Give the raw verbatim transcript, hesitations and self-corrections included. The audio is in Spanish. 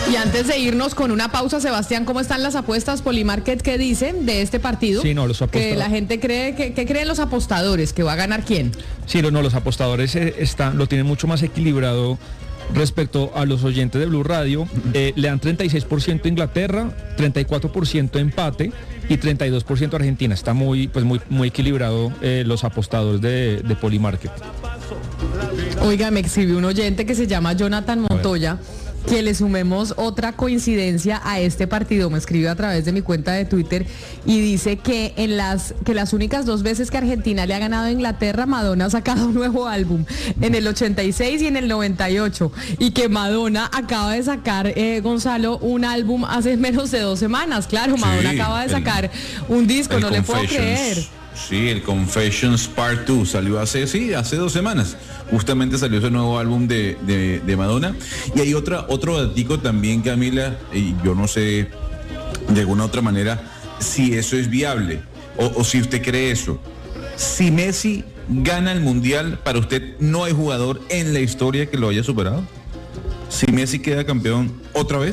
Y antes de irnos con una pausa, Sebastián, ¿cómo están las apuestas? Polymarket, ¿qué dicen de este partido? Sí, no, los apostadores. Que la gente cree, que, ¿qué creen los apostadores? ¿Que va a ganar quién? Sí, no, los apostadores eh, están, lo tienen mucho más equilibrado respecto a los oyentes de Blue Radio. Eh, le dan treinta y seis por ciento Inglaterra, treinta y cuatro por ciento empate y treinta y dos por ciento Argentina. Está muy, pues muy, muy equilibrado eh, los apostadores de, de Polymarket. Oiga, me escribió un oyente que se llama Jonathan Montoya, que le sumemos otra coincidencia a este partido. Me escribió a través de mi cuenta de Twitter y dice que en las que las únicas dos veces que Argentina le ha ganado a Inglaterra, Madonna ha sacado un nuevo álbum, en el ochenta y seis y en el noventa y ocho, y que Madonna acaba de sacar, eh, Gonzalo, un álbum hace menos de dos semanas. Claro, Madonna sí, acaba de sacar el, un disco, no le puedo creer. Sí, el Confessions Part dos salió hace, sí, hace dos semanas. Justamente salió ese nuevo álbum de, de, de Madonna. Y hay otra, otro datico también, Camila, y yo no sé de alguna otra manera si eso es viable o, o si usted cree eso. Si Messi gana el Mundial, ¿para usted no hay jugador en la historia que lo haya superado? Si Messi queda campeón otra vez.